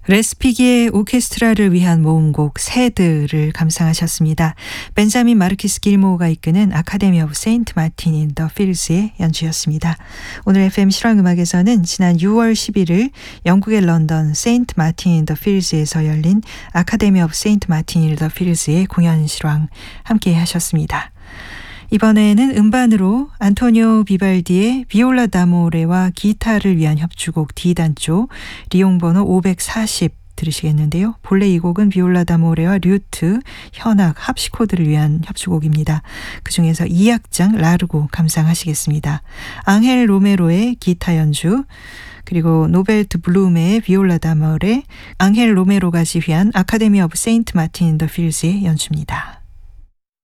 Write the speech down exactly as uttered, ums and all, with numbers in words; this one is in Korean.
레스피기의 오케스트라를 위한 모음곡 새들을 감상하셨습니다. 벤자민 마르키스 길모어가 이끄는 아카데미 오브 세인트 마틴 인 더 필즈의 연주였습니다. 오늘 에프엠 실황음악에서는 지난 유월 십일일 영국의 런던 세인트 마틴 인 더 필즈에서 열린 아카데미 오브 세인트 마틴 인 더 필즈의 공연 실황 함께 하셨습니다. 이번에는 음반으로 안토니오 비발디의 비올라 다모레와 기타를 위한 협주곡 D단조 리용번호 오백사십 들으시겠는데요. 본래 이 곡은 비올라 다모레와 류트, 현악, 합시코드를 위한 협주곡입니다. 그중에서 이 악장 라르고 감상하시겠습니다. 앙헬 로메로의 기타 연주, 그리고 노벨트 블룸의 비올라 다모레, 앙헬 로메로가 지휘한 아카데미 오브 세인트 마틴 인 더 필즈의 연주입니다.